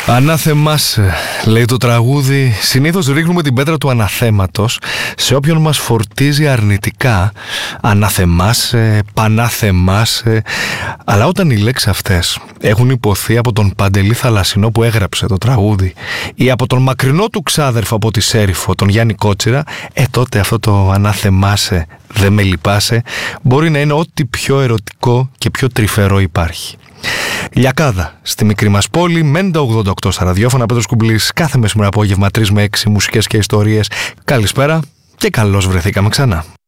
Ανάθεμάσαι, λέει το τραγούδι. Συνήθως ρίχνουμε την πέτρα του αναθέματος σε όποιον μας φορτίζει αρνητικά. Αναθεμάσαι, πανάθεμάσαι. Αλλά όταν οι λέξεις αυτές έχουν υποθεί από τον Παντελή Θαλασσινό που έγραψε το τραγούδι ή από τον μακρινό του ξάδερφο από τη Σέριφο, τον Γιάννη Κότσιρα, τότε αυτό το ανάθεμάσαι, δεν με λυπάσαι, μπορεί να είναι ό,τι πιο ερωτικό και πιο τρυφερό υπάρχει. Λιακάδα στη μικρή μας πόλη, μέντα 88 στα ραδιόφωνα. Πέτρος Κουμπλής, κάθε μεσημερινό απόγευμα 3 με 6 μουσικές και ιστορίες. Καλησπέρα και καλώς βρεθήκαμε ξανά.